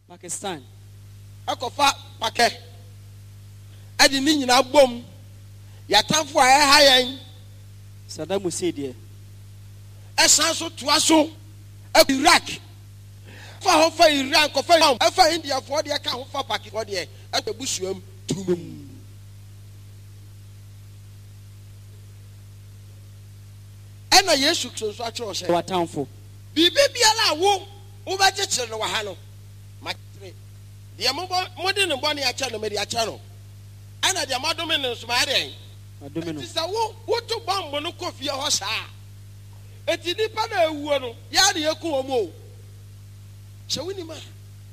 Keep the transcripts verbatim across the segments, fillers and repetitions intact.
Pakistan. Ekofa pake. Edi ni nyina bom. Yatamfo a ɛha yɛn. Saddam Hussein die. Ɛsan so toa so. Iraq. Fa ho fa Iran ko fa Iran. Ɛfa India fo de ka ho fa Pakistan de. Ɛbebusuam tumum. Ɛna Yesu Kristo so atwerɛ sɛ Watamfo. Bibi biara wo wo ba kyekere no wa ha no. Makire. De mo mo de ne bɔ ne akyɛ no me de akyɛ no. Ɛna de mo adome ne so ma de. Adome no. Tisa wo wo to bambo no kofie hɔ saa. Eti nipa na ewuo no ya de eku wo mo. Hye woni ma.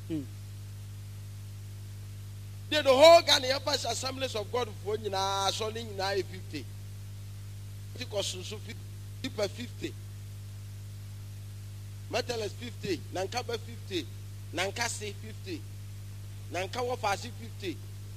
The whole Ghana Past Assemblies of God for nyina so ne nyina e fifty. Ti koso so fifty. Metals fifty, Nankaba fifty, Nankasi fifty, Nankawa Fasi fifty.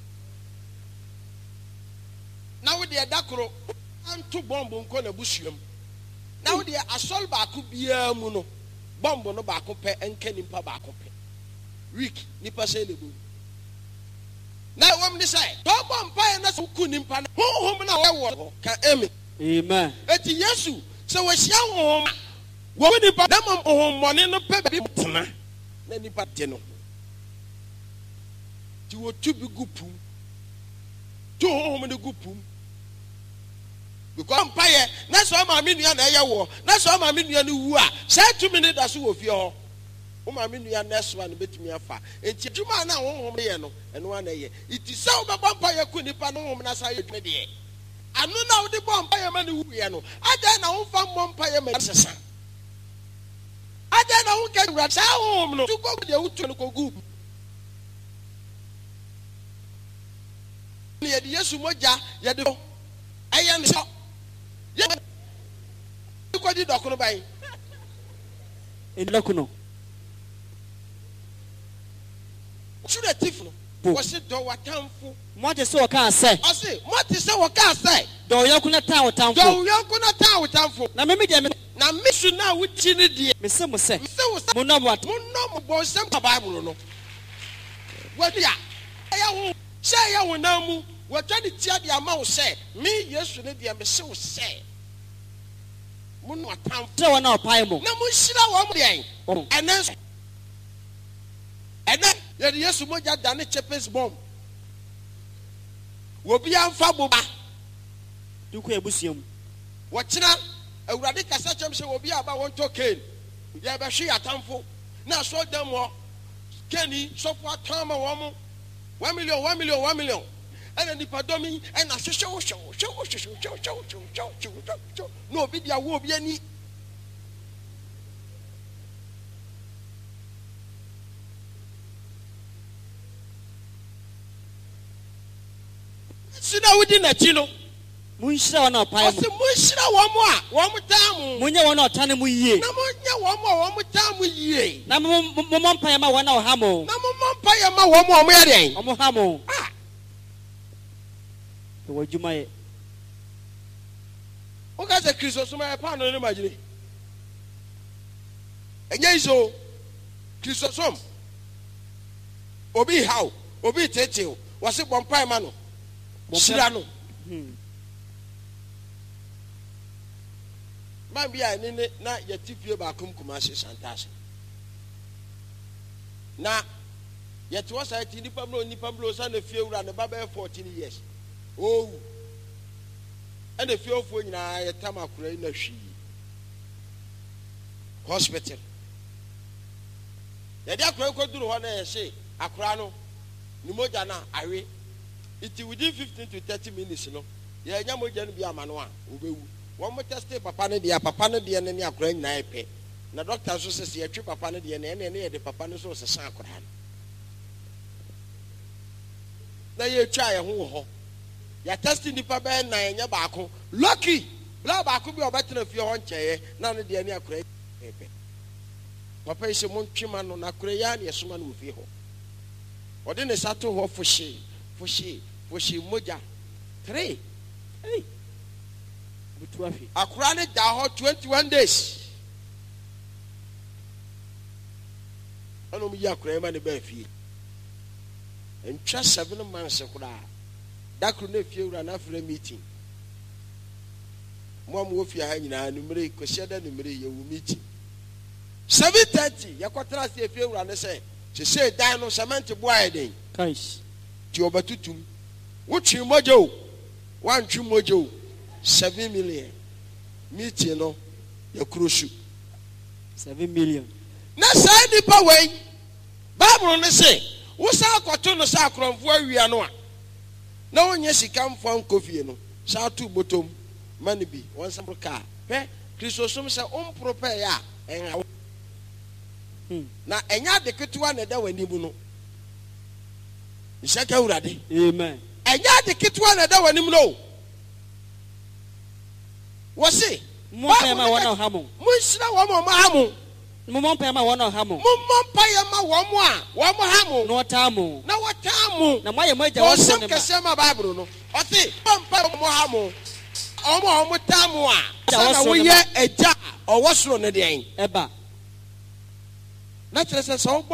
Now with the Dakro and two bomb on Kona Bushium. Now the Asol Baku Bia Muno, Bombo no Bacope and Kenimpa Bacope. Rick Nipa Selebu. Now, woman say, Tom Pie and that's who couldn't pan home now. Can Emmy. Amen. Eti Yesu, so was young home. Woman, if I am home, money no pay. Na nipa te no. Ti wo tu bi gupu. Tu home ne gupu. Because empire, na so ma me nua na ye wo. Na so ma me nua ne wu a. Say two minutes da so wo fie ho. O ma me nua na so na betumi afa. Enti dwuma na wo home ye no, eno na ye. Iti say wo be empire ku nipa no home na sa ye dwene de. Anu na wo de empire ma ne wu ye no. Ada na wo fa empire ma sesa. Ada na wo ke wura sa home no. Tu go de wo tu no ko gu. Ye de Yesu moja ye de aye ne so. Ye ko di dokuno bai. In lokuno. Should a tiff no. Was it do watamfo? What is so can say? I say, what is so can say? Do you kuna ta watamfo? Do you kuna ta watamfo? Na me me de na mission na wo chini die. Me se mo se. Me se wo se. Mo no what? Mo no mo bo sem Bible no. What ya? Ya wo say ya wo na mu. Wo twa de tia de ama wo say. Me Yesu ne de me se wo say. Mo no atamfo. Se wo na opai mo. Na mo hira wo mo de. Enen. Enen. Ya de Yesu mo ja da ne chepes bomb. Wo bi amfa boba. Du ko ebusuam. Wo kira Awurade kasa chem se obi aba won to Cain. Ya be hwe atamfo. Na so dem ho. Keni sofo atama wo mo. one million one million one million. And the padomi and a show show show show show show show show. No obi dia wo obi ani. Sina wudi na chino. Munshira wana opai mo. Ose munshira wo mo a, wo mo tamu. Munye wana otane mu yie. Na munye wo mo wo mo tamu yie. Na mo mo mpa ma wana ohamo. Na mo mpa ya ma wo mo o mo ya den. Omo hamo. Ah. To wajuma ye. O ka se Kristo so ma pa no ne magire. Enye iso. Kristo som. Obi how, obi tete, was it one pie mano. Shirano. Hmm. Man be I nene na yatifio ba kum kumasi santas. Na yet was I tini pablo ni pablo san the few ran about fourteen years. Oh, and the few for na yatama kura na she hospital. Yadia kura ko duru ho na say akura no ni moja na awe. It within fifteen to thirty minutes no. Ya nya moja no bi amano a obewu. One more test papa ne dia papa ne dia ne ne akura nyina epe. Na doctor so say ya twi papa ne dia ne ne ne de papa ne so se san akura no. Na ye twa ye ho ho. Ya test ni papa be na nya baako. Lucky. La baako bi obetena fie ho nkyeye na ne dia ne akura epe. Papa ise mo ntwema no na akura ya ne yesoma no fie ho. Ode ne sato ho fohye. Foshi, foshi moja. Three. Hey. Butuafi. Akurane da ho twenty-one days. ɔno mu yi akora ma ne ba fie ntwa seven months kora dakro na fie wura na afra meeting mo am wo fie ha nyina numere kwahia da numere ye wo meeting seven thirty yakotra se fie wura ne se se se dan no cement boa eden Kais. ti obatutum wo twi mojo wan twi mojo seven million meeting no yakrosu Seven million. na say nipa wey Bible ne say wo sa akoto no sa akromfo awia no a na onye sika mfo nkofie no sa tu botom mani bi won samro ka pe Christosom say on prepare ya en na enya de ketewa na da wani mu no Ishaka urade. Amen. Enya de ketewa na da wani mu no wo se Mo pa ma wona hamo. mo nsira wo mo hamo Mo mo pa ma wona hamo. mo mo pa ya ma wo mo a wo mo hamo No tamu. na wo tamu Na moye moja wo wona sem ne. kese ma Bible no o se mo pa mo hamo o mo o mo tamu a na wo ye eja o wo soro ne de en Eba. na kire se so